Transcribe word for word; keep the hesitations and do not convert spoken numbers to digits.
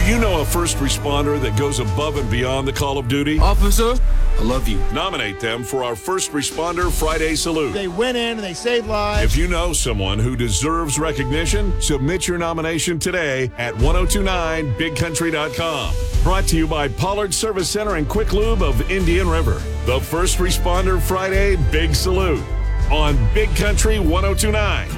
you know a first responder that goes above and beyond the call of duty? Officer, I love you. Nominate them for our First Responder Friday Salute. They went in and they saved lives. If you know someone who deserves recognition, submit your nomination today at ten twenty-nine big country dot com. Brought to you by Pollard Service Center and Quick Lube of Indian River. The First Responder Friday Big Salute on Big Country ten twenty-nine.